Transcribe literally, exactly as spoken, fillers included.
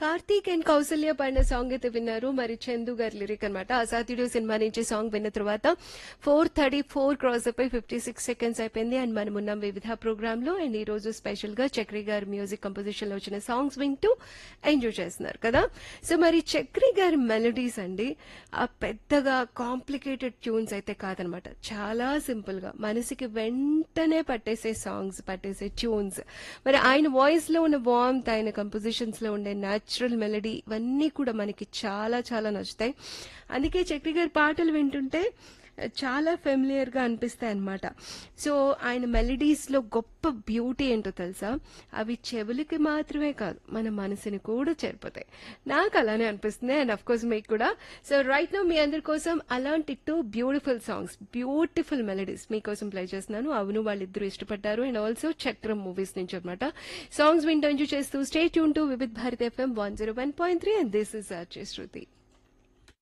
Karthik and Kaushalya పాడిన song అయితే విన్నారు. మరి చందు గారి లిరిక్ అనమాట. అసాధ్యుడు సినిమా నుంచి సాంగ్ విన్న తర్వాత ఫోర్ థర్టీ ఫోర్ క్రాస్ అయిపోయి ఫిఫ్టీ సిక్స్ సెకండ్స్ అయిపోయింది. అండ్ మనం ఉన్నాం వివిధ ప్రోగ్రామ్ లో. అండ్ ఈ రోజు స్పెషల్ గా చక్రి గారి మ్యూజిక్ కంపోజిషన్ లో వచ్చిన సాంగ్స్ వింటూ ఎంజాయ్ చేస్తున్నారు కదా. సో మరి చక్రి గారి మెలడీస్ అండి ఆ పెద్దగా కాంప్లికేటెడ్ ట్యూన్స్ అయితే కాదనమాట. చాలా సింపుల్ గా మనసుకి వెంటనే పట్టేసే సాంగ్స్, పట్టేసే ట్యూన్స్. మరి ఆయన వాయిస్ లో ఉన్న వార్మ్త్, ఆయన కంపోజిషన్స్ లో ఉండే న్యాచురల్ మెలడీ, ఇవన్నీ కూడా మనకి చాలా చాలా నచ్చుతాయి. అందుకే చక్రి గారి పాటలు వింటుంటే చాలా ఫెమిలియర్ గా అనిపిస్తాయి అనమాట. సో ఆయన మెలడీస్ లో గొప్ప బ్యూటీ ఏంటో తెలుసా, అవి చెవులకి మాత్రమే కాదు మన మనసుని కూడా చేరిపోతాయి. నాకు అలానే అనిపిస్తుంది. అండ్ అఫ్ కోర్స్ మీకు కూడా. సో రైట్ నౌ మీ అందరి కోసం అలాంటి two beautiful songs, beautiful melodies మీకోసం ప్లే చేస్తున్నాను. అవును, వాళ్ళిద్దరూ ఇష్టపడ్డారు. అండ్ ఆల్సో చక్రం మూవీస్ నుంచి అనమాట. సాంగ్స్ వింటూ ఎంజాయ్ చేస్తూ stay tune to Vividh Bharat FM one zero one point three. And this is RJ Shruti.